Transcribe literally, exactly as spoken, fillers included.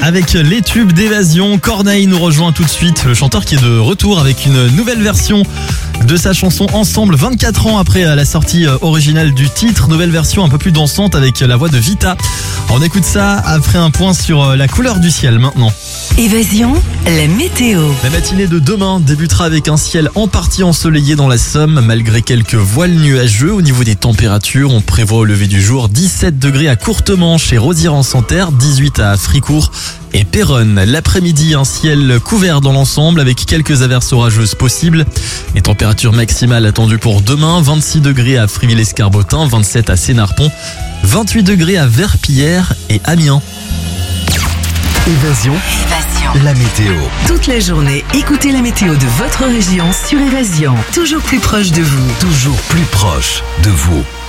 Avec les tubes d'Évasion, Corneille nous rejoint tout de suite. Le chanteur qui est de retour avec une nouvelle version de sa chanson Ensemble, vingt-quatre ans après la sortie originale du titre. Nouvelle version un peu plus dansante avec la voix de Vita. On écoute ça après un point sur la couleur du ciel maintenant. Évasion, la météo. La matinée de demain débutera avec un ciel en partie ensoleillé dans la Somme, malgré quelques voiles nuageux. Au niveau des températures, on prévoit au lever du jour dix-sept degrés à Courtemanche et Rosières-en-Santerre, dix-huit à Fricourt et Péronne. L'après-midi, un ciel couvert dans l'ensemble avec quelques averses orageuses possibles. Les températures maximales attendues pour demain, vingt-six degrés à Friville-Escarbotin, vingt-sept à Sénarpont, vingt-huit degrés à Verpillière et Amiens. Évasion, Évasion. la météo. Toute la journée, écoutez la météo de votre région sur Évasion. Toujours plus proche de vous. Toujours plus proche de vous.